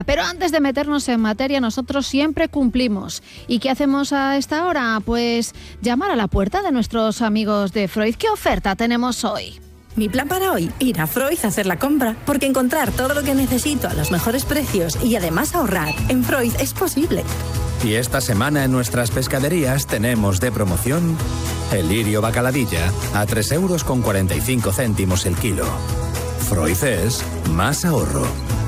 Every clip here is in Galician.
Pero antes de meternos en materia, nosotros siempre cumplimos. ¿Y qué hacemos a esta hora? Pues llamar a la puerta de nuestros amigos de Freud. ¿Qué oferta tenemos hoy? Mi plan para hoy, ir a Freud a hacer la compra, porque encontrar todo lo que necesito a los mejores precios y además ahorrar en Freud es posible. Y esta semana en nuestras pescaderías tenemos de promoción el lirio bacaladilla a 3,45 € el kilo. Freud es más ahorro.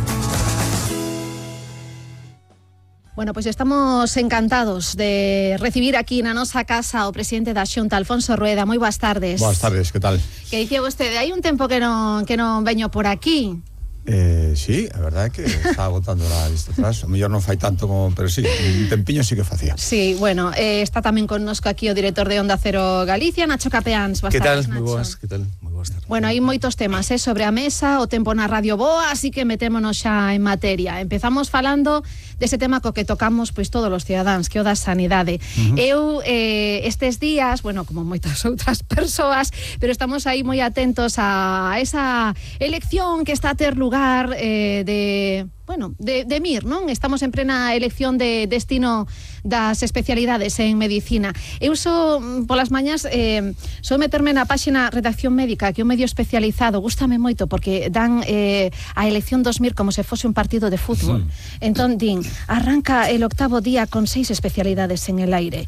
Bueno, pues estamos encantados de recibir aquí na nosa casa o presidente da Xunta, Alfonso Rueda. Moi boas tardes. Boas tardes, que tal? Que dicía vostede, hai un tempo que non veño por aquí. Sí, a verdade é que estaba botando la lista atrás. O mellor non fai tanto como, pero sí, un tempiño sí que facía. Sí, bueno, está tamén connosco aquí o director de Onda Cero Galicia, Nacho Capeáns. Boas tardes, Nacho. Que tal? Moi boas tardes. Bueno, hai moitos temas sobre a mesa, o tempo na radio boa, así que metémonos xa en materia. Empezamos falando dese tema co que tocamos pois todos os cidadáns, que o da sanidade. Eu estes días, bueno, como moitas outras persoas, pero estamos aí moi atentos a esa elección que está a ter lugar de MIR, non? Estamos en plena elección de destino das especialidades en medicina. Eu polas mañas meterme na páxina Redacción Médica, que é un medio especializado, gústame moito porque dan a elección dos MIR como se fose un partido de fútbol. Entón din, arranca el 8º día con 6 especialidades en el aire.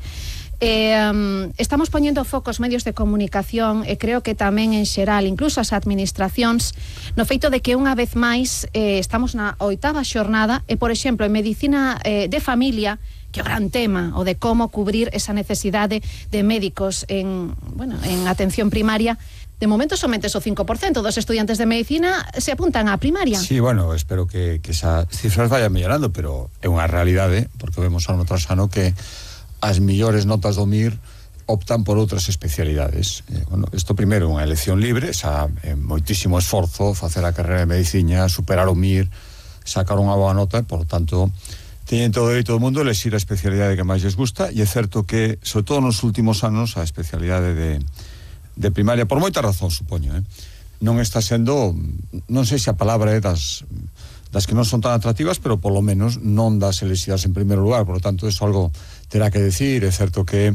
Estamos poñendo focos medios de comunicación e creo que tamén en xeral, incluso as administracións, no feito de que unha vez máis estamos na 8ª xornada e, por exemplo, en medicina de familia, que é o gran tema, o de como cubrir esa necesidade de médicos en atención primaria. De momento somente o 5% dos estudiantes de medicina se apuntan á primaria. Sí, bueno, espero que esas cifras vayan mellorando, pero é unha realidade, porque vemos ano tras ano que as millores notas do MIR optan por outras especialidades. Isto primeiro é unha elección libre, moitísimo esforzo facer a carreira de medicina, superar o MIR, sacar unha boa nota, e, por tanto, teñen todo o dereito do mundo a elegir a especialidade que máis les gusta, e é certo que, sobre todo nos últimos anos, a especialidade de primaria, por moitas razóns, supoño, non está sendo, non sei se a palabra é das que non son tan atractivas, pero por lo menos non das elegidas en primeiro lugar. Por lo tanto, eso algo terá que decir. É certo que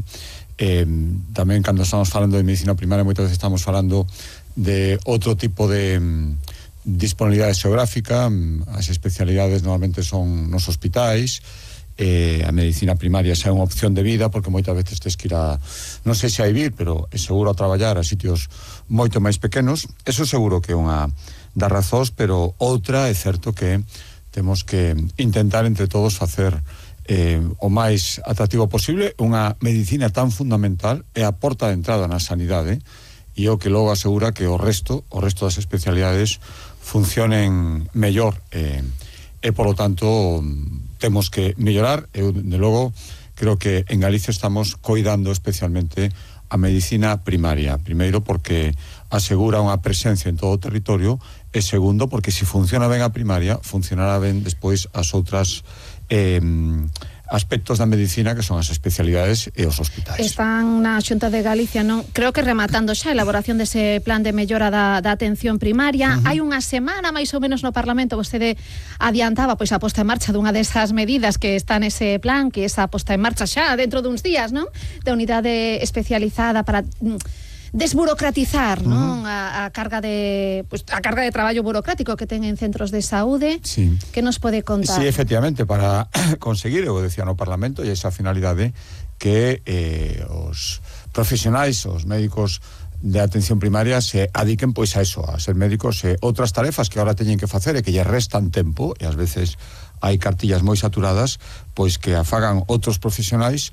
tamén cando estamos falando de medicina primaria moitas veces estamos falando de outro tipo de disponibilidade xeográfica. As especialidades normalmente son nos hospitais. A medicina primaria xa é unha opción de vida, porque moitas veces tes que ir non sei se a vivir, pero é seguro a traballar a sitios moito máis pequenos. Eso seguro que é unha das razóns, pero outra é certo que temos que intentar entre todos facer o máis atractivo posible unha medicina tan fundamental, é a porta de entrada na sanidade, e o que logo asegura que o resto das especialidades funcionen mellor, e polo tanto temos que mellorar. Eu, de logo, creo que en Galicia estamos coidando especialmente a medicina primaria. Primeiro, porque asegura unha presencia en todo o territorio, e segundo, porque se funciona ben a primaria, funcionará ben despois as outras aspectos da medicina, que son as especialidades e os hospitais. Están na Xunta de Galicia, non? Creo que rematando xa a elaboración dese plan de mellora da atención primaria. Hai unha semana máis ou menos no Parlamento vostede adiantaba pois a posta en marcha dunha desas medidas que está nese plan, que esa posta en marcha xa dentro duns días, non? Da unidade especializada para desburocratizar, non? A carga de traballo burocrático que ten en centros de saúde. Sí. Que nos pode contar? Sí, efectivamente, para conseguir, eu decía no Parlamento, e esa finalidade que os profesionais, os médicos de atención primaria se adiquen pois a eso, a ser médicos, e outras tarefas que agora teñen que facer e que lle restan tempo, e ás veces hai cartillas moi saturadas, pois que a fagan outros profesionais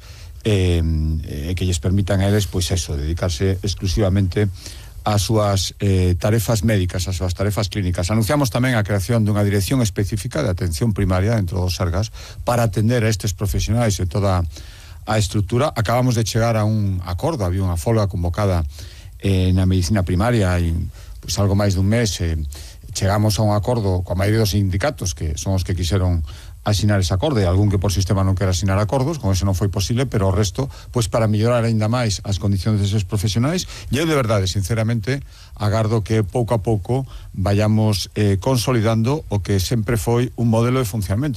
que lles permitan a eles, pois eso, dedicarse exclusivamente ás súas tarefas médicas, ás súas tarefas clínicas. Anunciamos tamén a creación dunha dirección específica de atención primaria dentro dos Sergas para atender a estes profesionais e toda a estrutura. Acabamos de chegar a un acordo, había unha folga convocada na medicina primaria e pois algo máis dun mes, chegamos a un acordo coa maioría dos sindicatos, que son os que quixeron asinar ese acordo, e algún que por sistema non quera asinar acordos, con ese non foi posible, pero o resto, pois para mellorar aínda máis as condicións deses profesionais, e eu de verdade, sinceramente, agardo que pouco a pouco vayamos consolidando o que sempre foi un modelo de funcionamento.